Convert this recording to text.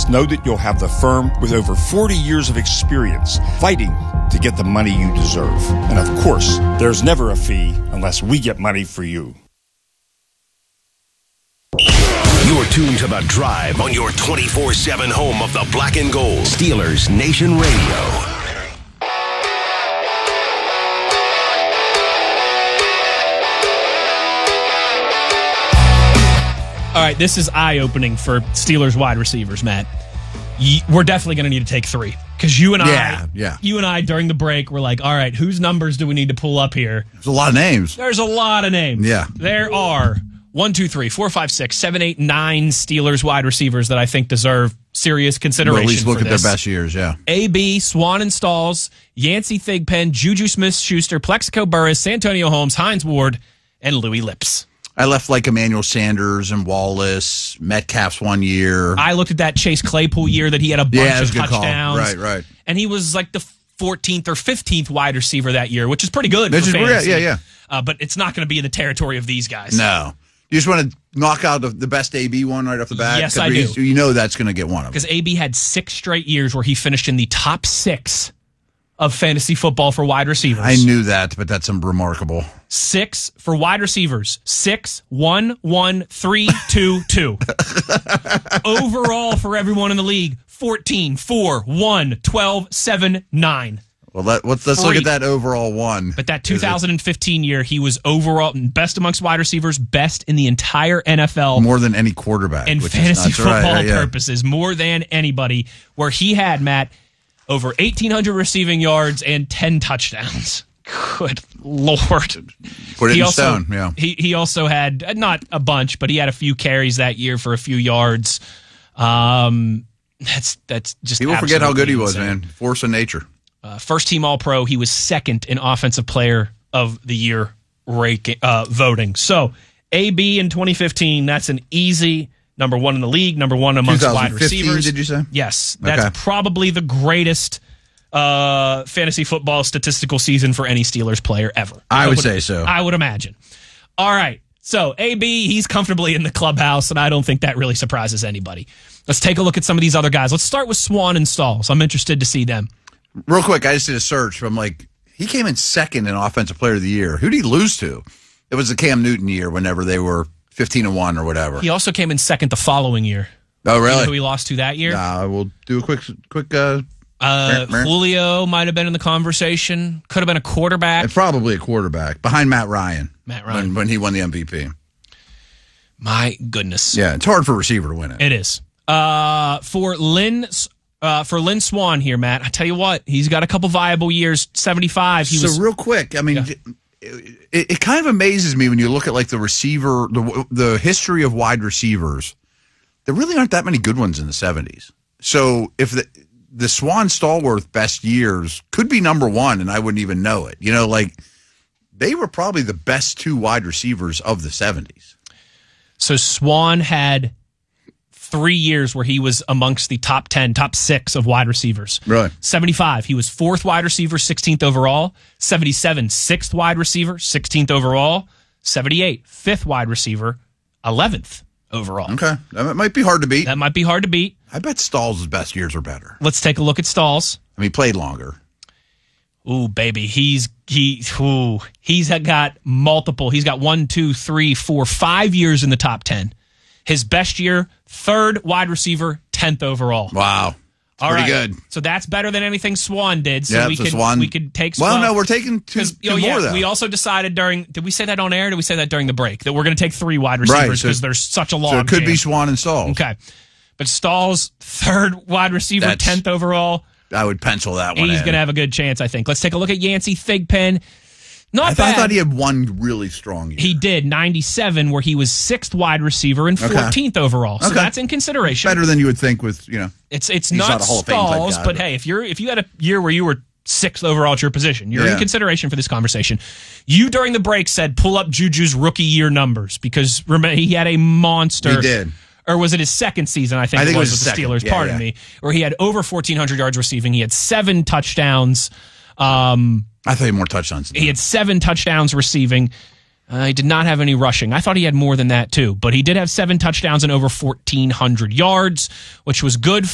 just know that you'll have the firm with over 40 years of experience fighting to get the money you deserve. And of course, there's never a fee unless we get money for you. You're tuned to The Drive on your 24/7 home of the black and gold. Steelers Nation Radio. All right, this is eye-opening for Steelers wide receivers, Matt. We're definitely going to need to take three because you and I during the break were like, all right, whose numbers do we need to pull up here? There's a lot of names. There's a lot of names. Yeah. There are 1, 2, 3, 4, 5, 6, 7, 8, 9 Steelers wide receivers that I think deserve serious consideration. Or at least look for at this. their best years, yeah. AB, Swan and Stalls, Yancey Thigpen, Juju Smith-Schuster, Plexico Burress, Santonio Holmes, Hines Ward, and Louis Lips. I left like Emmanuel Sanders and Wallace, Metcalf's 1 year. I looked at that Chase Claypool year that he had a bunch of touchdowns. Right. And he was like the 14th or 15th wide receiver that year, which is pretty good Which for is fantasy. yeah. But it's not going to be in the territory of these guys. No. You just want to knock out the best AB one right off the bat? Yes, I do. You know that's going to get one of them. Because AB had 6 straight years where he finished in the top 6 of fantasy football for wide receivers. I knew that, but that's remarkable. 6 for wide receivers. 6, 1, 1, 3, 2, 2. Overall for everyone in the league, 14, 4, 1, 12, 7, 9. Well, let's look at that overall one. But that 2015 year, he was overall best amongst wide receivers, best in the entire NFL. More than any quarterback. And fantasy football purposes, more than anybody, where he had, Matt, over 1,800 receiving yards and 10 touchdowns. Good Lord. Put it in stone, yeah. He also had, not a bunch, but he had a few carries that year for a few yards. That's just people forget how good he was, insane. man. Force of nature. First team All-Pro. He was second in Offensive Player of the Year voting. So, AB in 2015, that's an easy number 1 in the league, number 1 amongst wide receivers. Did you say? Yes. That's probably the greatest fantasy football statistical season for any Steelers player ever. I would say so. I would imagine. All right. So, AB, he's comfortably in the clubhouse, and I don't think that really surprises anybody. Let's take a look at some of these other guys. Let's start with Swan and Stalls. I'm interested to see them. Real quick, I just did a search. I'm like, he came in second in Offensive Player of the Year. Who did he lose to? It was the Cam Newton year whenever they were 15-1 or whatever. He also came in second the following year. Oh, really? You know who he lost to that year? Nah, we'll do a quick. Julio might have been in the conversation. Could have been a quarterback. Probably a quarterback behind Matt Ryan. When he won the MVP. My goodness. Yeah, it's hard for a receiver to win it. It is. For Lynn Swan here, Matt, I tell you what, he's got a couple viable years. 75. Real quick, I mean, it kind of amazes me when you look at like the receiver, the history of wide receivers. There really aren't that many good ones in the 70s. So if the Swan Stallworth best years could be number 1, and I wouldn't even know it. You know, like they were probably the best 2 wide receivers of the 70s. So Swan had 3 years where he was amongst the top 10, top 6 of wide receivers. Right. 75, he was 4th wide receiver, 16th overall. 77, 6th wide receiver, 16th overall. 78, 5th wide receiver, 11th overall. Okay. That might be hard to beat. I bet Stalls' best years are better. Let's take a look at Stalls. I mean, he played longer. Ooh, baby. He's got multiple. He's got 1, 2, 3, 4, 5 years in the top 10. His best year, 3rd wide receiver, 10th overall. Wow. Pretty good. So that's better than anything Swan did. So yeah, we could take Swan. Well, no, we're taking two more, though. We also decided did we say that on air or did we say that during the break? That we're going to take 3 wide receivers because there's such a long So it could be Swan and Stalls. Okay. But Stalls, 3rd wide receiver, 10th overall. I would pencil that one in. He's going to have a good chance, I think. Let's take a look at Yancey Thigpen. Not bad. I thought he had one really strong year. He did, 97, where he was 6th wide receiver and 14th overall. So that's in consideration. Better than you would think with, It's not Stalls, but hey, if you had a year where you were 6th overall at your position, you're in consideration for this conversation. You, during the break, said pull up Juju's rookie year numbers because remember, he had a monster. He did. Or was it his second season, I think it was with the Steelers, pardon me, where he had over 1,400 yards receiving. He had 7 touchdowns. I thought he had more touchdowns. He had 7 touchdowns receiving. He did not have any rushing. I thought he had more than that, too. But he did have 7 touchdowns and over 1,400 yards, which was good